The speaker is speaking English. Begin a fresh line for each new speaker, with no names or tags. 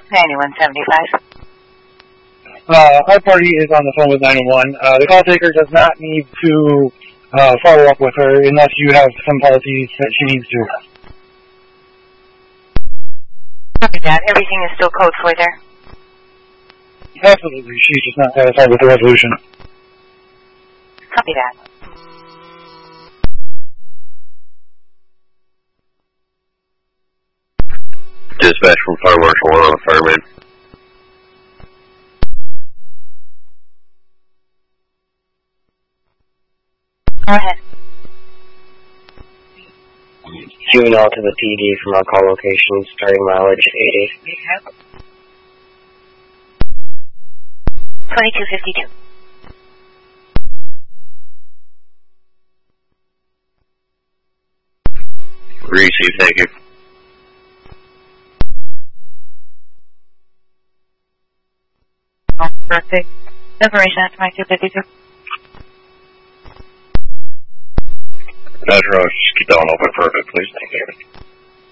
9175.
Our party is on the phone with 911. The call taker does not need to follow up with her unless you have some policies that she needs to.
Copy that. Everything is still code for there?
Absolutely. She's just not satisfied with the resolution.
Copy that.
Dispatch from Fire Marshal 1 on the fireman.
Go ahead.
Queuing out to the PD from our call location, starting mileage 80.
2252.
Receive, thank you.
Perfect. Separation at 2252.
Metro, just keep that one open. Perfect, please. Thank you.